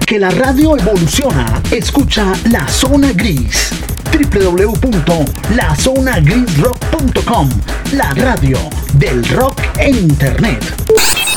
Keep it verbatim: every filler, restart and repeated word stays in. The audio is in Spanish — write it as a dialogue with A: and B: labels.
A: porque la radio evoluciona. Escucha La Zona Gris. doble u doble u doble u punto la zona gris rock punto com, la radio del rock en internet.